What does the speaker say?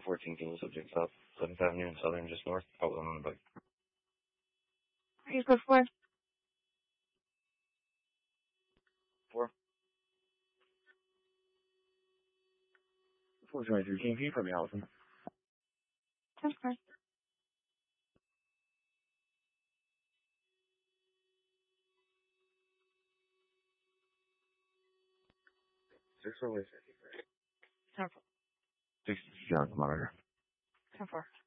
14 kilo subject south 7th Avenue and Southern, just north, outbound on the bike. You go for 4. 423, can you put me out with him? 10-4. 6 4 10-4. 6 John, monitor. 10-4.